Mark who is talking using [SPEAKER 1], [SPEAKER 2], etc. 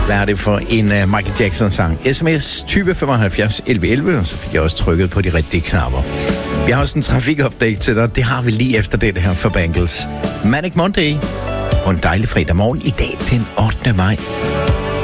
[SPEAKER 1] Hvad er det for en Michael Jackson-sang? SMS type 75 11 11, og så fik jeg også trykket på de rigtige knapper. Vi har også en trafikupdate til dig. Det har vi lige efter det her for Bangles. Manic Monday. Og en dejlig fredag morgen i dag, den 8. maj.